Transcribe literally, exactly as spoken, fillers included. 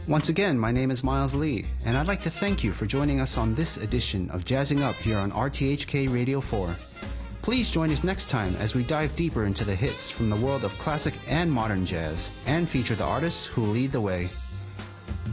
Once again, my name is Miles Lee, and I'd like to thank you for joining us on this edition of Jazzing Up here on R T H K Radio four. Please join us next time as we dive deeper into the hits from the world of classic and modern jazz, and feature the artists who lead the way.